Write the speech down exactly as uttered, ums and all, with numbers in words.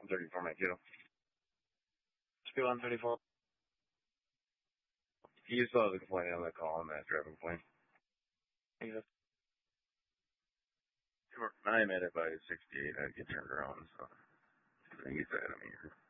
thirty-four, my kiddo. Speed one thirty-four. You still have the complaint on the call on that driving complaint. Yeah. Sure. I am at it by sixty-eight. I get turned around, so I think he's at him here.